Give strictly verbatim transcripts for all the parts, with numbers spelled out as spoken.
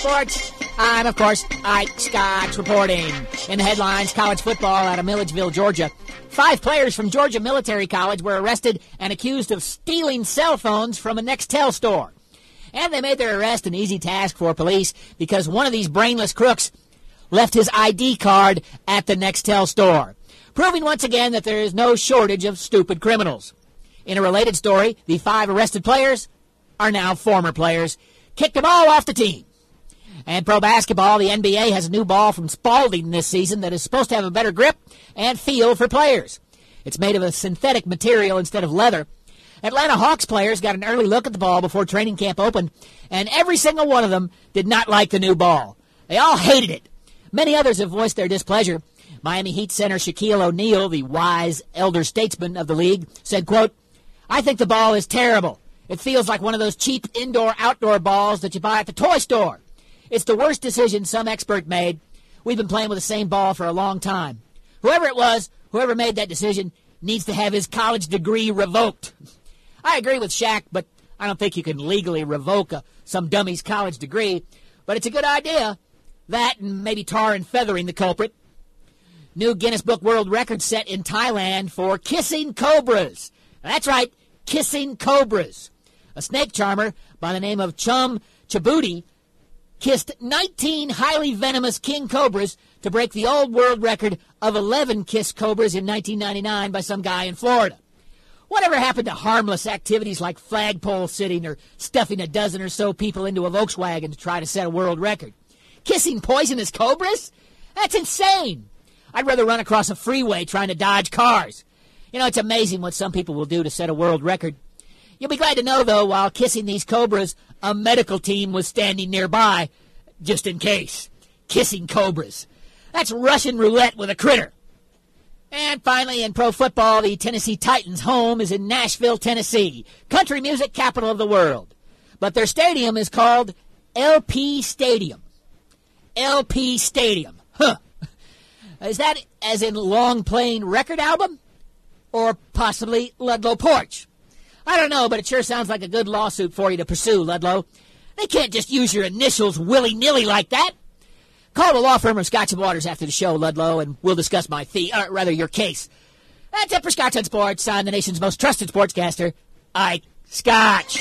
Sports. I'm, of course, Ike Scott reporting. In the headlines, college football out of Milledgeville, Georgia. Five players from Georgia Military College were arrested and accused of stealing cell phones from a Nextel store. And they made their arrest an easy task for police because one of these brainless crooks left his I D card at the Nextel store, proving once again that there is no shortage of stupid criminals. In a related story, the five arrested players are now former players. Kicked them all off the team. And pro basketball, the N B A has a new ball from Spalding this season that is supposed to have a better grip and feel for players. It's made of a synthetic material instead of leather. Atlanta Hawks players got an early look at the ball before training camp opened, and every single one of them did not like the new ball. They all hated it. Many others have voiced their displeasure. Miami Heat center Shaquille O'Neal, the wise elder statesman of the league, said, quote, "I think the ball is terrible. It feels like one of those cheap indoor-outdoor balls that you buy at the toy store. It's the worst decision some expert made. We've been playing with the same ball for a long time. Whoever it was, whoever made that decision, needs to have his college degree revoked." I agree with Shaq, but I don't think you can legally revoke a, some dummy's college degree. But it's a good idea. That and maybe tar and feathering the culprit. New Guinness Book World Record set in Thailand for kissing cobras. That's right, kissing cobras. A snake charmer by the name of Chum Chabuti kissed nineteen highly venomous king cobras to break the old world record of eleven kissed cobras in nineteen ninety-nine by some guy in Florida. Whatever happened to harmless activities like flagpole sitting or stuffing a dozen or so people into a Volkswagen to try to set a world record? Kissing poisonous cobras? That's insane. I'd rather run across a freeway trying to dodge cars. You know, it's amazing what some people will do to set a world record. You'll be glad to know, though, while kissing these cobras, a medical team was standing nearby, just in case. Kissing cobras. That's Russian roulette with a critter. And finally, in pro football, the Tennessee Titans' home is in Nashville, Tennessee, country music capital of the world. But their stadium is called L P Stadium. L P Stadium. Huh. Is that as in long playing record album? Or possibly Ludlow Porch? I don't know, but it sure sounds like a good lawsuit for you to pursue, Ludlow. They can't just use your initials willy-nilly like that. Call the law firm of Scotch and Waters after the show, Ludlow, and we'll discuss my fee, or rather your case. That's it for Scotch on Sports. I'm the nation's most trusted sportscaster, Ike Scotch.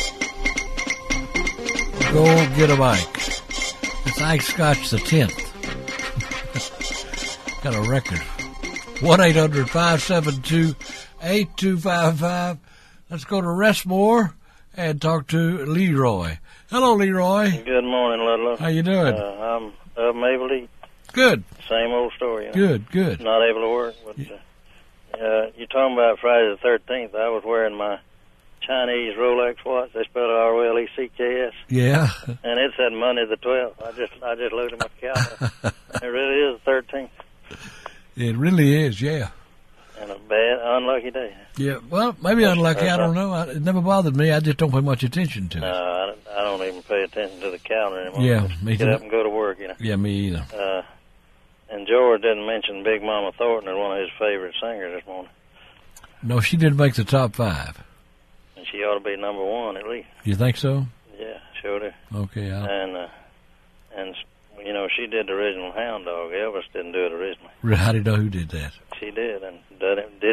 Go get a Ike. It's Ike Scotch the tenth. Got a record. one eight hundred five seven two eight two five five. Let's go to Restmore and talk to Leroy. Hello, Leroy. Good morning, Ludlow. How you doing? Uh, I'm up and able to eat. Good. Same old story. You know? Good, good. Not able to work. But, uh, uh, you're talking about Friday the thirteenth. I was wearing my Chinese Rolex watch. They spell it R O L E C K S. Yeah. And it said Monday the twelfth. I just I just looked at my calendar. It really is the thirteenth. It really is, yeah. And a bad, unlucky day. Yeah, well, maybe unlucky. I don't know. I, it never bothered me. I just don't pay much attention to it. No, I don't, I don't even pay attention to the calendar anymore. Yeah, just me Get too. up and go to work, you know. Yeah, me either. Uh, and George didn't mention Big Mama Thornton as one of his favorite singers this morning. No, she didn't make the top five. And she ought to be number one at least. You think so? Yeah, sure do. Okay. I'll... And, uh, and you know, she did the original Hound Dog. Elvis didn't do it originally. How do you know who did that? She did.